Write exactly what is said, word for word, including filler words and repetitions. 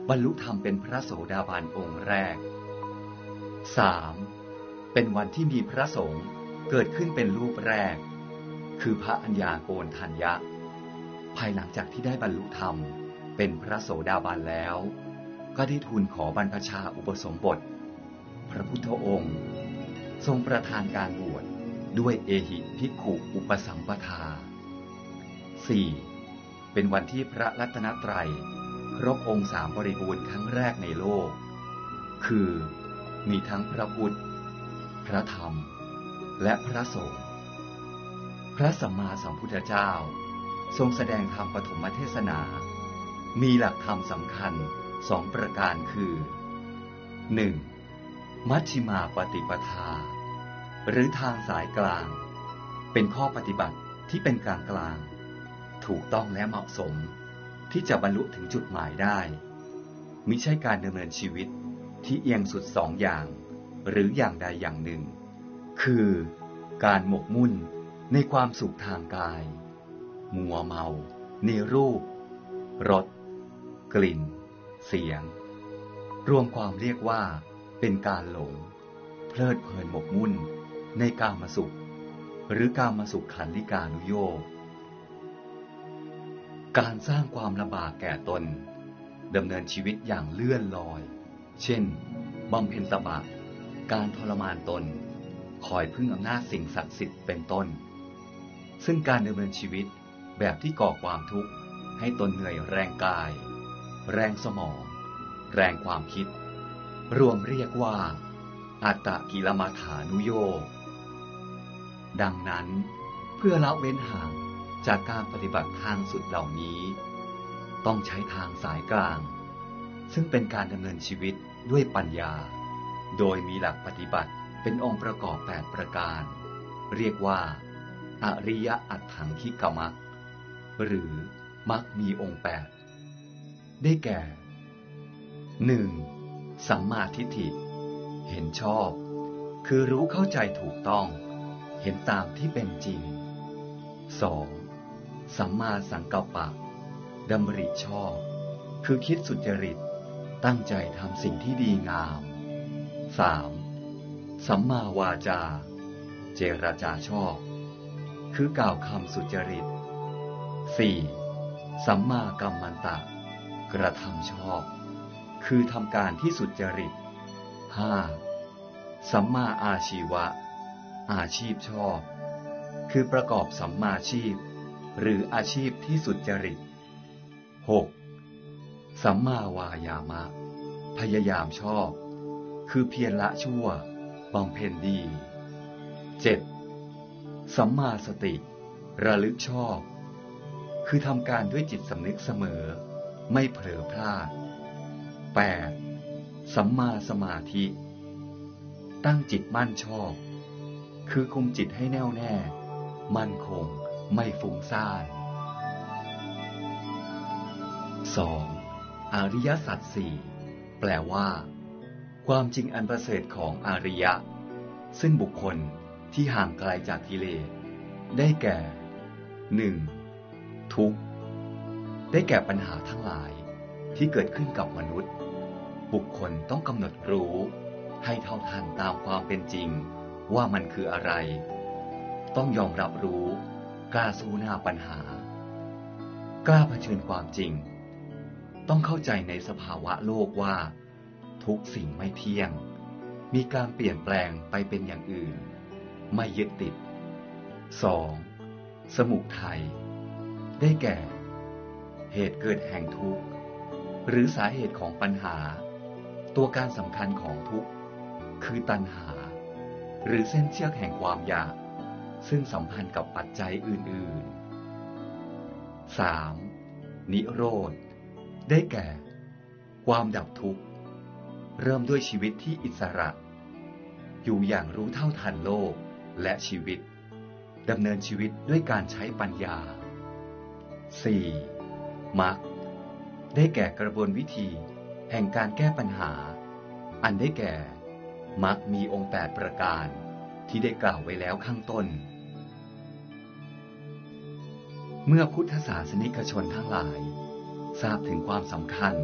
บรรลุธรรมเป็นพระโสดาบันองค์แรก สาม เป็นวันที่มีพระสงฆ์เกิดขึ้นเป็นรูปแรกคือพระอัญญาโกณทัญญะภายหลังจากที่ได้บรรลุธรรมเป็นพระโสดาบันแล้วก็ได้ทูลขอบรรพชาอุปสมบทพระพุทธองค์ทรงประทานการบวชด้วยเอหิภิกขุอุปสัมปทา สี่ เป็นวันที่พระรัตนตรัยครบองค์สามบริบูรณ์ครั้งแรกในโลกคือมีทั้งพระพุทธพระธรรมและพระสงฆ์พระสัมมาสัมพุทธเจ้าทรงแสดงธรรมปฐมเทศนามีหลักธรรมสำคัญสองประการคือ หนึ่ง. มัชฌิมาปฏิปทาหรือทางสายกลางเป็นข้อปฏิบัติที่เป็นกลางกลางถูกต้องและเหมาะสมที่จะบรรลุถึงจุดหมายได้มิใช่การดำเนินชีวิตที่เอียงสุดสองอย่างหรืออย่างใดอย่างหนึ่งคือการหมกมุ่นในความสุขทางกายมัวเมาในรูปรสกลิ่นเสียงรวมความเรียกว่าเป็นการหลงเพลิดเพลินหมกมุ่นในกามสุขหรือกามสุขขันธิกานุโยคการสร้างความลำบากแก่ตนดำเนินชีวิตอย่างเลื่อนลอยเช่นบำเพ็ญตบะการทรมานตนคอยพึ่งอำนาจสิ่งศักดิ์สิทธิ์เป็นต้นซึ่งการดำเนินชีวิตแบบที่ก่อความทุกข์ให้ตนเหนื่อยแรงกายแรงสมองแรงความคิดรวมเรียกว่าอัตตกิลมัฏฐานุโยคดังนั้นเพื่อละเว้นห่างจากการปฏิบัติทางสุดเหล่านี้ต้องใช้ทางสายกลางซึ่งเป็นการดำเนินชีวิตด้วยปัญญาโดยมีหลักปฏิบัติเป็นองค์ประกอบแปดประการเรียกว่าอริยอัตถังคิกมรรคหรือมรรคมีองค์แปดได้แก่ หนึ่ง. สัมมาทิฏฐิเห็นชอบคือรู้เข้าใจถูกต้องเห็นตามที่เป็นจริง สอง. สัมมาสังกัปปะดำริชอบคือคิดสุจริตตั้งใจทำสิ่งที่ดีงาม สาม. สัมมาวาจาเจรจาชอบคือกล่าวคำสุจริต สี่. สัมมากัมมันตะกระทำชอบคือทำการที่สุจริต ห้า. สัมมาอาชีวะอาชีพชอบคือประกอบสัมมาชีพหรืออาชีพที่สุจริต หก. สัมมาวายามะพยายามชอบคือเพียรละชั่วบำเพ็ญดี เจ็ด. สัมมาสติระลึกชอบคือทำการด้วยจิตสำนึกเสมอไม่เผลอพลาด แปด. สัมมาสมาธิตั้งจิตมั่นชอบคือคุมจิตให้แน่วแน่มั่นคงไม่ฟุ้งซ่าน สอง. อริยสัจสี่แปลว่าความจริงอันประเสริฐของอริยะซึ่งบุคคลที่ห่างไกลจากกิเลสได้แก่ หนึ่ง. ทุกข์ได้แก่ปัญหาทั้งหลายที่เกิดขึ้นกับมนุษย์บุคคลต้องกำหนดรู้ให้เท่าทันตามความเป็นจริงว่ามันคืออะไรต้องยอมรับรู้กล้าสู้หน้าปัญหากล้าเผชิญความจริงต้องเข้าใจในสภาวะโลกว่าทุกสิ่งไม่เที่ยงมีการเปลี่ยนแปลงไปเป็นอย่างอื่นไม่ยึดติด สอง. สมุทัยได้แก่เหตุเกิดแห่งทุกข์หรือสาเหตุของปัญหาตัวการสำคัญของทุกข์คือตัณหาหรือเส้นเชือกแห่งความอยากซึ่งสัมพันธ์กับปัจจัยอื่นๆ สาม. นิโรธได้แก่ความดับทุกข์เริ่มด้วยชีวิตที่อิสระอยู่อย่างรู้เท่าทันโลกและชีวิตดำเนินชีวิตด้วยการใช้ปัญญา สี่. มรรคได้แก่กระบวนวิธีแห่งการแก้ปัญหาอันได้แก่มรรคมีองค์แปดประการที่ได้กล่าวไว้แล้วข้างต้นเมื่อพุทธศาสนิกชนทั้งหลายทราบถึงความสำคัญ